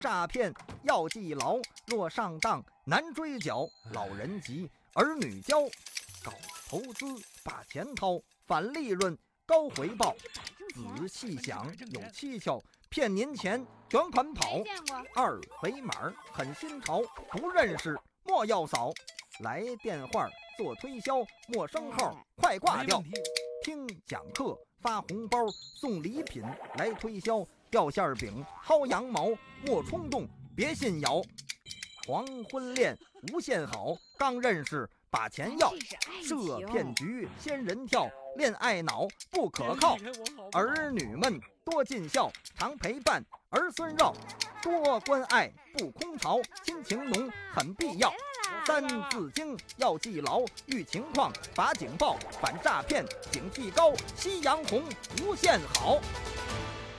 诈骗要记牢，若上当难追缴。老人急，儿女教，搞投资把钱掏，返利润高回报。仔细想有蹊跷，骗您钱卷款跑。二维码很新潮，不认识莫要扫。来电话做推销，陌生号快挂掉。听讲课发红包，送礼品来推销。掉馅饼薅羊毛，莫冲动别信谣。黄昏恋无限好，刚认识把钱要。设骗局仙人跳，恋爱脑不可靠。儿女们多尽孝，常陪伴儿孙绕。多关爱不空巢，亲情浓很必要。三字经要记牢，遇情况把警报，反诈骗警惕高。夕阳红无限好。